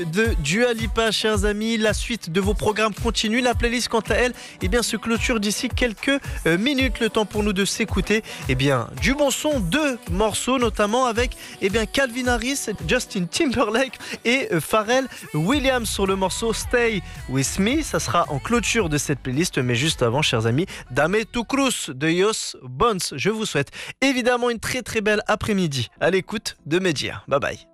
de Dua Lipa, chers amis. La suite de vos programmes continue. La playlist, quant à elle, se clôture d'ici quelques minutes. Le temps pour nous de s'écouter du bon son, 2 morceaux, notamment avec Calvin Harris, Justin Timberlake et Pharrell Williams sur le morceau Stay With Me. Ça sera en clôture de cette playlist, mais juste avant, chers amis, Dame Tu Cruz de Yos Bones. Je vous souhaite évidemment une très très belle après-midi à l'écoute de Média. Bye bye.